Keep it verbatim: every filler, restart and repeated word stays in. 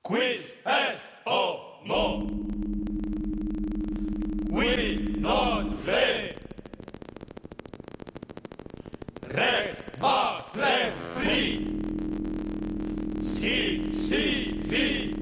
Quis est homo? Qui non ve rec ma plebri si si vi